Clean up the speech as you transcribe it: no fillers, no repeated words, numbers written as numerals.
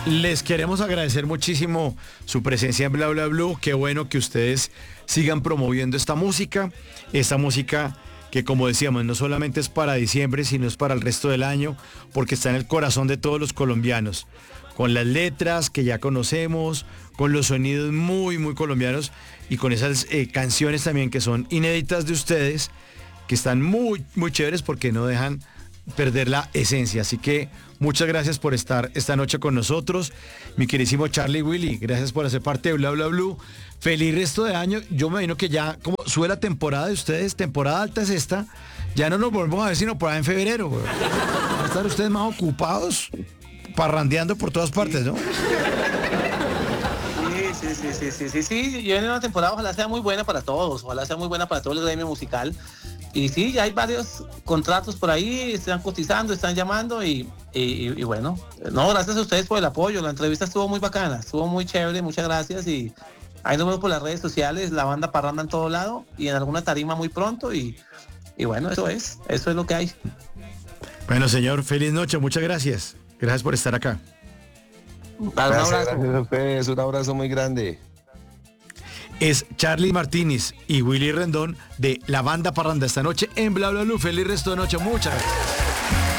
Les queremos agradecer muchísimo su presencia en Bla Bla Blue. Qué bueno que ustedes sigan promoviendo esta música que, como decíamos, no solamente es para diciembre, sino es para el resto del año, porque está en el corazón de todos los colombianos, con las letras que ya conocemos, con los sonidos muy, muy colombianos y con esas canciones también que son inéditas de ustedes, que están muy, muy chéveres porque no dejan perder la esencia. Así que muchas gracias por estar esta noche con nosotros, mi queridísimo Charlie Willy. Gracias por hacer parte de Bla Bla Blue. Feliz resto de año. Yo me imagino que ya como sube la temporada de ustedes, temporada alta es esta, ya no nos volvemos a ver sino por ahí en febrero, güey. Van a estar ustedes más ocupados parrandeando por todas partes, ¿no? Sí, y viene una temporada, ojalá sea muy buena para todos, ojalá sea muy buena para todo el gremio musical. Y sí, ya hay varios contratos por ahí, están cotizando, están llamando y bueno, no, gracias a ustedes por el apoyo, la entrevista estuvo muy bacana, estuvo muy chévere, muchas gracias y ahí nos vemos por las redes sociales, la banda Parranda en todo lado y en alguna tarima muy pronto y bueno, eso es lo que hay. Bueno, señor, feliz noche, muchas gracias. Gracias por estar acá. Gracias a ustedes, un abrazo muy grande. Es Charlie Martínez y Willy Rendón de la banda Parranda esta noche en Bla Bla Blue. Feliz resto de noche, muchas gracias.